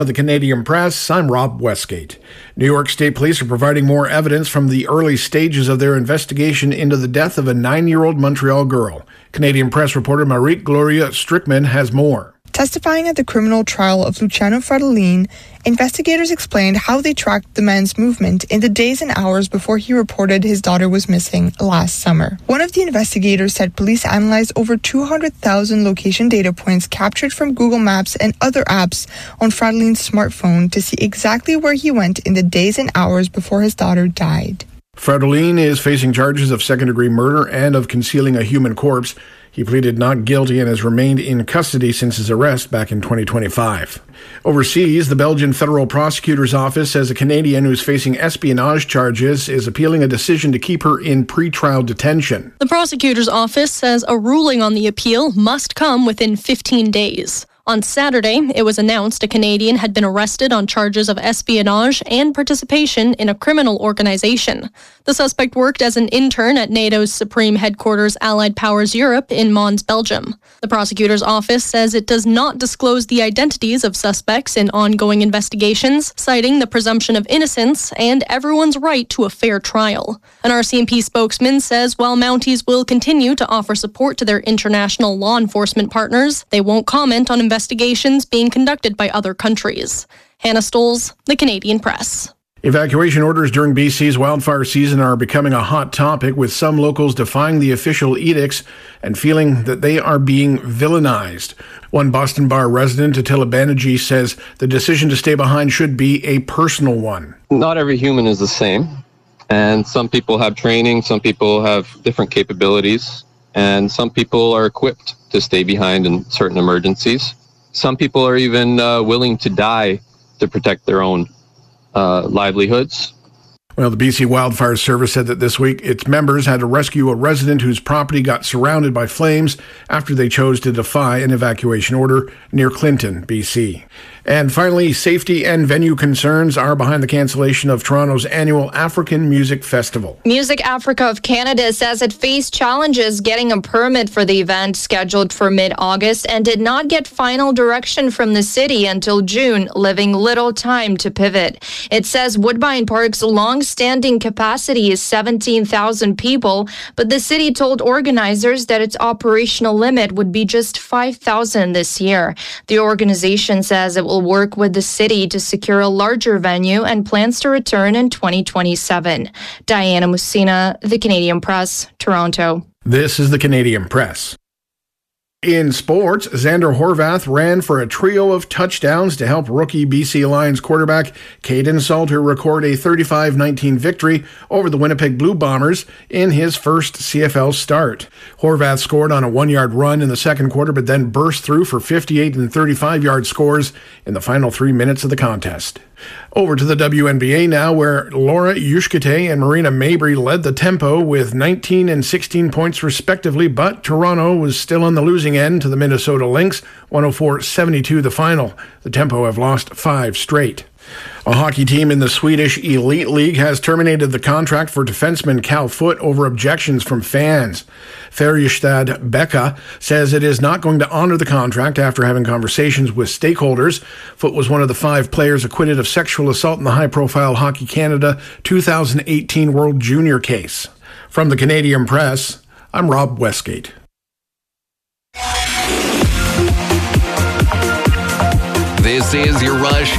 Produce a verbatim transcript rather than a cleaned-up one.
Of the Canadian Press, I'm Rob Westgate. New York State Police are providing more evidence from the early stages of their investigation into the death of a nine-year-old Montreal girl. Canadian Press reporter Marie Gloria Strickman has more. Testifying at the criminal trial of Luciano Fratellin, investigators explained how they tracked the man's movement in the days and hours before he reported his daughter was missing last summer. One of the investigators said police analyzed over two hundred thousand location data points captured from Google Maps and other apps on Fratellin's smartphone to see exactly where he went in the days and hours before his daughter died. Fratellin is facing charges of second-degree murder and of concealing a human corpse. He pleaded not guilty and has remained in custody since his arrest back in twenty twenty-five. Overseas, the Belgian Federal Prosecutor's Office says a Canadian who's facing espionage charges is appealing a decision to keep her in pretrial detention. The prosecutor's office says a ruling on the appeal must come within fifteen days. On Saturday, it was announced a Canadian had been arrested on charges of espionage and participation in a criminal organization. The suspect worked as an intern at NATO's Supreme Headquarters Allied Powers Europe in Mons, Belgium. The prosecutor's office says it does not disclose the identities of suspects in ongoing investigations, citing the presumption of innocence and everyone's right to a fair trial. An R C M P spokesman says while Mounties will continue to offer support to their international law enforcement partners, they won't comment on investigations being conducted by other countries. Hannah Stoles, The Canadian Press. Evacuation orders during B C's wildfire season are becoming a hot topic, with some locals defying the official edicts and feeling that they are being villainized. One Boston Bar resident, Attila Banerjee, says the decision to stay behind should be a personal one. Not every human is the same, and some people have training, some people have different capabilities, and some people are equipped to stay behind in certain emergencies. Some people are even uh, willing to die to protect their own uh, livelihoods. Well, the B C Wildfire Service said that this week its members had to rescue a resident whose property got surrounded by flames after they chose to defy an evacuation order near Clinton, B C. And finally, safety and venue concerns are behind the cancellation of Toronto's annual African Music Festival. Music Africa of Canada says it faced challenges getting a permit for the event scheduled for mid-August and did not get final direction from the city until June, leaving little time to pivot. It says Woodbine Park's long-standing capacity is seventeen thousand people, but the city told organizers that its operational limit would be just five thousand this year. The organization says it will work with the city to secure a larger venue and plans to return in twenty twenty-seven. Diana Mussina, The Canadian Press, Toronto. This is The Canadian Press. In sports, Xander Horvath ran for a trio of touchdowns to help rookie B C Lions quarterback Caden Salter record a thirty-five nineteen victory over the Winnipeg Blue Bombers in his first C F L start. Horvath scored on a one-yard run in the second quarter, but then burst through for fifty-eight and thirty-five-yard scores in the final three minutes of the contest. Over to the W N B A now, where Laura Yushkate and Marina Mabry led the tempo with nineteen and sixteen points respectively, but Toronto was still on the losing end to the Minnesota Lynx, one oh four seventy-two the final. The tempo have lost five straight. A hockey team in the Swedish Elite League has terminated the contract for defenseman Cal Foote over objections from fans. Färjestad Becka says it is not going to honor the contract after having conversations with stakeholders. Foote was one of the five players acquitted of sexual assault in the high-profile Hockey Canada two thousand eighteen World Junior case. From the Canadian Press, I'm Rob Westgate. This is your Rush